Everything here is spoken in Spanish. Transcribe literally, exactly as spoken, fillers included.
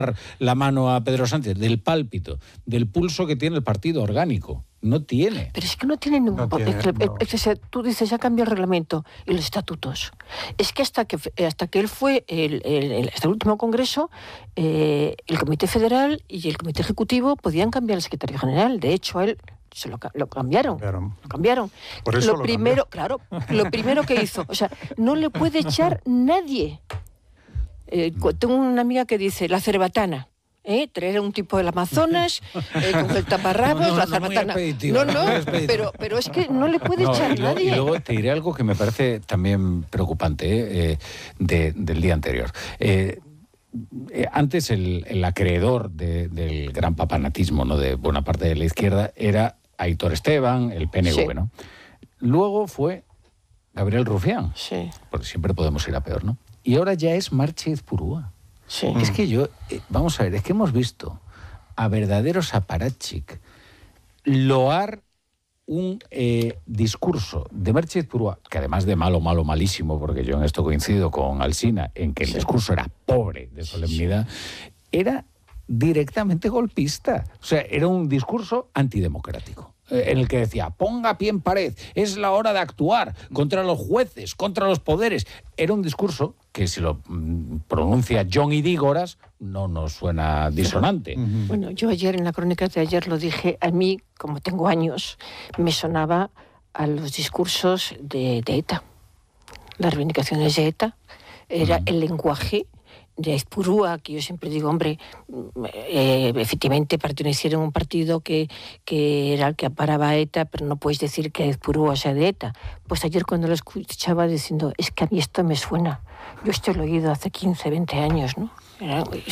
la mano a Pedro Sánchez, del pálpito, del pulso que tiene el partido orgánico. No tiene. Pero es que no tiene ningún... No tiene, es que, no. es que tú dices, ya cambió el reglamento y los estatutos. Es que hasta que hasta que él fue, el, el, el, hasta el último congreso, eh, el Comité Federal y el Comité Ejecutivo podían cambiar al secretario general. De hecho, a él se lo, lo cambiaron. Cambiaron. Lo cambiaron. Por eso lo, lo primero, cambió. claro, lo primero que hizo, o sea, no le puede echar nadie. Eh, tengo una amiga que dice, la cerbatana. ¿Eh? Traer a un tipo del Amazonas eh, con el taparrabos, no, no, la no, cerbatana. No, no, no, pero, pero es que no le puede no, echar y luego, nadie. Y luego te diré algo que me parece también preocupante eh, de, del día anterior. Eh, eh, antes el, el acreedor de, del gran papanatismo, ¿no?, de buena parte de la izquierda era Aitor Esteban, el P N V, sí. ¿no? Luego fue Gabriel Rufián, sí. porque siempre podemos ir a peor, ¿no? Y ahora ya es Marchez Purúa. Sí. Es que yo, eh, vamos a ver, es que hemos visto a verdaderos apparatchik loar un eh, discurso de Marchez Purúa, que además de malo, malo, malísimo, porque yo en esto coincido con Alsina, en que el sí. discurso era pobre de solemnidad, sí. era directamente golpista. O sea, era un discurso antidemocrático, en el que decía, ponga pie en pared, es la hora de actuar contra los jueces, contra los poderes. Era un discurso que, si lo mm, pronuncia John Idígoras, no nos suena disonante. Uh-huh. Bueno, yo ayer, en la crónica de ayer, lo dije, a mí, como tengo años, me sonaba a los discursos de, de ETA. Las reivindicaciones de ETA, era uh-huh. el lenguaje de Purúa, que yo siempre digo, hombre, eh, efectivamente pertenecieron a un partido que, que era el que amparaba a ETA, pero no puedes decir que Purúa sea de ETA. Pues ayer cuando lo escuchaba diciendo, es que a mí esto me suena. Yo esto lo he oído hace quince, veinte años, ¿no? Era,